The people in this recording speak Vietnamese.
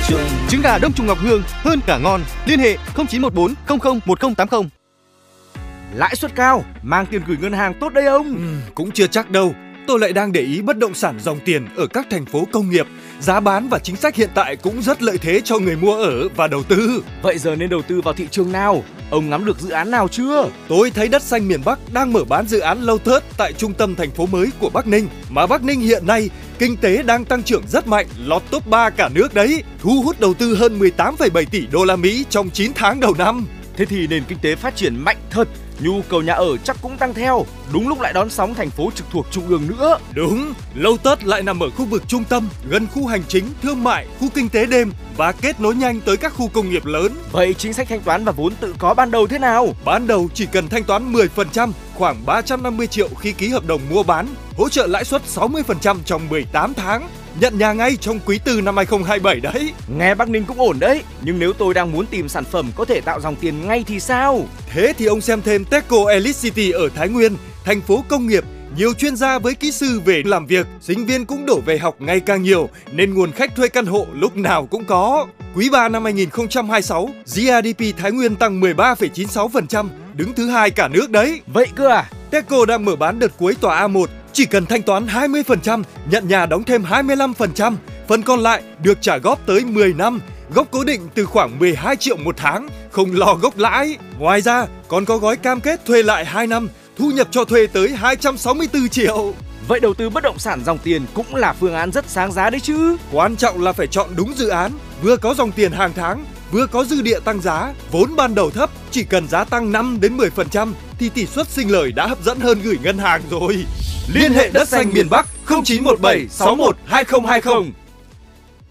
trường. Trứng gà Đông Trùng Ngọc Hương hơn cả ngon. Liên hệ 0914 00 1080. Lãi suất cao, mang tiền gửi ngân hàng tốt đấy ông. Cũng chưa chắc đâu. Tôi lại đang để ý bất động sản dòng tiền ở các thành phố công nghiệp. Giá bán và chính sách hiện tại cũng rất lợi thế cho người mua ở và đầu tư. Vậy giờ nên đầu tư vào thị trường nào? Ông ngắm được dự án nào chưa? Tôi thấy Đất Xanh miền Bắc đang mở bán dự án Lotus tại trung tâm thành phố mới của Bắc Ninh. Mà Bắc Ninh hiện nay, kinh tế đang tăng trưởng rất mạnh, lọt top 3 cả nước đấy. Thu hút đầu tư hơn 18,7 tỷ đô la Mỹ trong 9 tháng đầu năm. Thế thì nền kinh tế phát triển mạnh thật, nhu cầu nhà ở chắc cũng tăng theo. Đúng lúc lại đón sóng thành phố trực thuộc trung ương nữa. Đúng, Lotus lại nằm ở khu vực trung tâm, gần khu hành chính, thương mại, khu kinh tế đêm và kết nối nhanh tới các khu công nghiệp lớn. Vậy chính sách thanh toán và vốn tự có ban đầu thế nào? Ban đầu chỉ cần thanh toán 10%, khoảng 350 triệu khi ký hợp đồng mua bán, hỗ trợ lãi suất 60% trong 18 tháng. Nhận nhà ngay trong quý 4 năm 2027 đấy. Nghe Bắc Ninh cũng ổn đấy. Nhưng nếu tôi đang muốn tìm sản phẩm có thể tạo dòng tiền ngay thì sao? Thế thì ông xem thêm Techco Elite City ở Thái Nguyên, thành phố công nghiệp. Nhiều chuyên gia với kỹ sư về làm việc, sinh viên cũng đổ về học ngày càng nhiều, nên nguồn khách thuê căn hộ lúc nào cũng có. Quý 3 năm 2026, GRDP Thái Nguyên tăng 13,96%, đứng thứ 2 cả nước đấy. Vậy cơ à? Techco đang mở bán đợt cuối tòa A1, chỉ cần thanh toán 20%, nhận nhà đóng thêm 25%, phần còn lại được trả góp tới 10 năm, gốc cố định từ khoảng 12 triệu một tháng, không lo gốc lãi. Ngoài ra, còn có gói cam kết thuê lại 2 năm, thu nhập cho thuê tới 264 triệu. Vậy đầu tư bất động sản dòng tiền cũng là phương án rất sáng giá đấy chứ. Quan trọng là phải chọn đúng dự án, vừa có dòng tiền hàng tháng, vừa có dư địa tăng giá, vốn ban đầu thấp, chỉ cần giá tăng 5 đến 10% thì tỷ suất sinh lời đã hấp dẫn hơn gửi ngân hàng rồi. Liên hệ Đất Xanh miền Bắc 0917 61 2020.